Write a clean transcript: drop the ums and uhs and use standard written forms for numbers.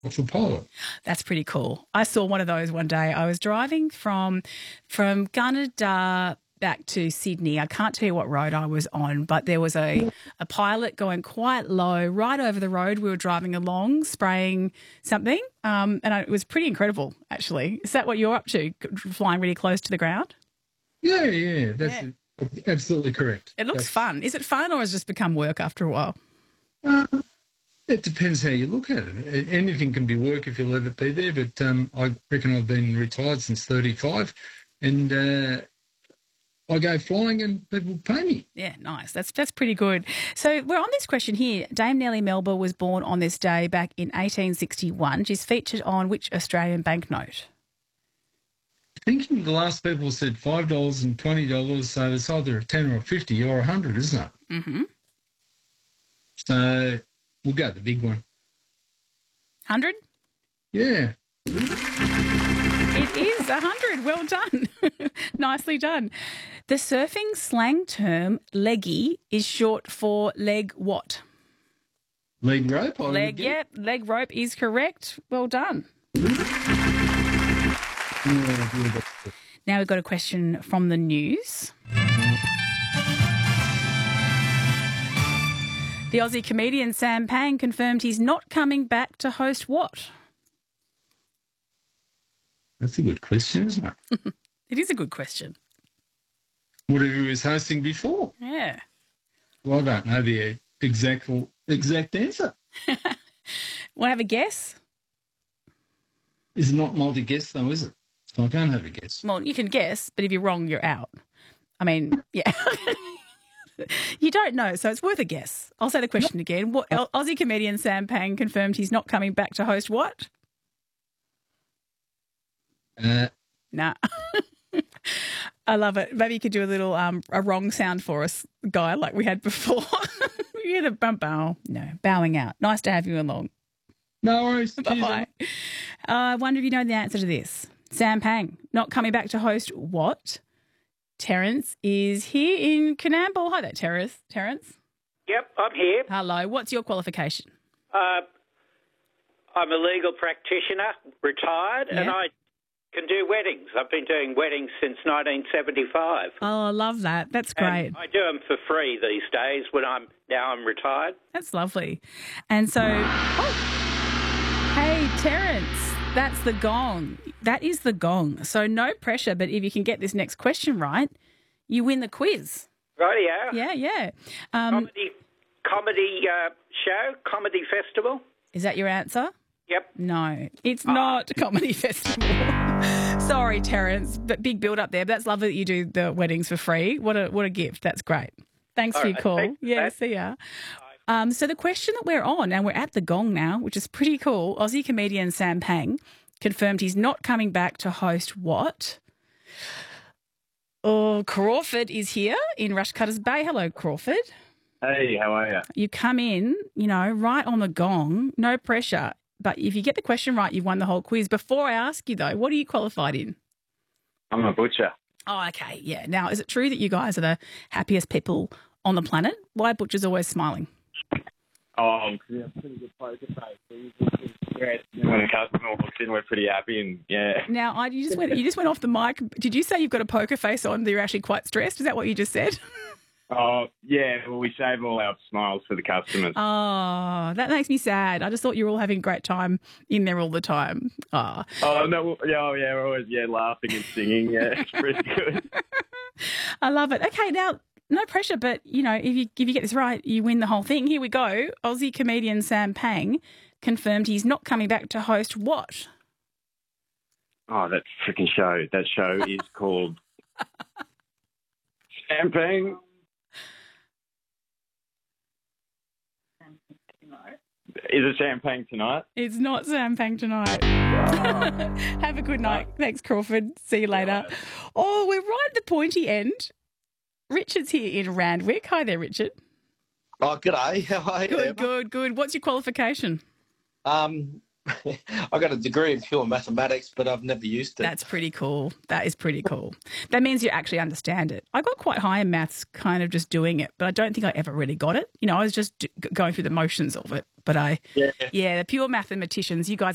off a pilot. That's pretty cool. I saw one of those one day. I was driving from Gunnedah back to Sydney. I can't tell you what road I was on, but there was a pilot going quite low right over the road. We were driving along, spraying something, it was pretty incredible, actually. Is that what you're up to, flying really close to the ground? Yeah, that's absolutely correct. It looks fun. Is it fun, or has it just become work after a while? It depends how you look at it. Anything can be work if you let it be there, but I reckon I've been retired since 35, and I go flying and people pay me. Yeah, nice. That's pretty good. So we're on this question here. Dame Nellie Melba was born on this day back in 1861. She's featured on which Australian banknote? I think the last people said $5 and $20, so it's either a 10 or a 50 or 100, isn't it? Mm-hmm. So we'll go the big one. 100? Yeah. It is 100. Well done. Nicely done. The surfing slang term leggy is short for leg what? Leg rope? Leg rope is correct. Well done. Now we've got a question from the news. The Aussie comedian Sam Pang confirmed he's not coming back to host what? That's a good question, isn't it? It is a good question. Whatever he was hosting before. Yeah. Well, I don't know the exact answer. Want to have a guess? It's not multi-guess, though, is it? So I can't have a guess. Well, you can guess, but if you're wrong, you're out. I mean, yeah. You don't know, so it's worth a guess. I'll say the question again. What Aussie comedian Sam Pang confirmed he's not coming back to host what? Nah. I love it. Maybe you could do a little a wrong sound for us, Guy, like we had before. We had a bow. No, bowing out. Nice to have you along. No worries. Bye-bye. I wonder if you know the answer to this. Sam Pang, not coming back to host what? Terence is here in Coonamble. Hi there, Terence. Yep, I'm here. Hello. What's your qualification? I'm a legal practitioner, retired, and I can do weddings. I've been doing weddings since 1975. Oh, I love that. That's great. And I do them for free these days when I'm retired. That's lovely. And so, hey, Terence, that's the gong. That is the gong. So no pressure, but if you can get this next question right, you win the quiz. Rightio. Yeah. Comedy show, comedy festival. Is that your answer? Yep. No, it's not a comedy festival. Sorry, Terence, but big build up there. But that's lovely that you do the weddings for free. What a gift. That's great. Thanks for your call. Yeah, see ya. So the question that we're on, and we're at the gong now, which is pretty cool. Aussie comedian Sam Pang confirmed he's not coming back to host what? Oh, Crawford is here in Rushcutters Bay. Hello, Crawford. Hey, how are you? You come in, right on the gong, no pressure. But if you get the question right, you've won the whole quiz. Before I ask you, though, what are you qualified in? I'm a butcher. Oh, okay, yeah. Now, is it true that you guys are the happiest people on the planet? Why are butchers always smiling? Oh, because we have a pretty good poker face. When a customer walks in, we're pretty happy, and yeah. Now, you just went off the mic. Did you say you've got a poker face on, that you're actually quite stressed? Is that what you just said? Oh, yeah. Well, we save all our smiles for the customers. Oh, that makes me sad. I just thought you were all having a great time in there all the time. Oh, no. Yeah, we're always laughing and singing. Yeah, it's pretty good. I love it. Okay, now, no pressure, but, if you get this right, you win the whole thing. Here we go. Aussie comedian Sam Pang confirmed he's not coming back to host what? Oh, that freaking show. That show is called Sam Pang. Is it Sam Pang tonight? It's not Sam Pang tonight. Have a good night. Thanks, Crawford. See you later. Oh, we're right at the pointy end. Richard's here in Randwick. Hi there, Richard. Oh, g'day. How are you? Good. What's your qualification? I got a degree in pure mathematics, but I've never used it. That's pretty cool. That is pretty cool. That means you actually understand it. I got quite high in maths kind of just doing it, but I don't think I ever really got it. I was just going through the motions of it. But the pure mathematicians, you guys